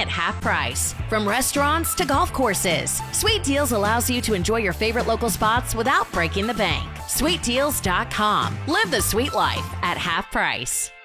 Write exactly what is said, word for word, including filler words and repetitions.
at half price. From restaurants to golf courses, Sweet Deals allows you to enjoy your favorite local spots without breaking the bank. sweet deals dot com. Live the sweet life at half price.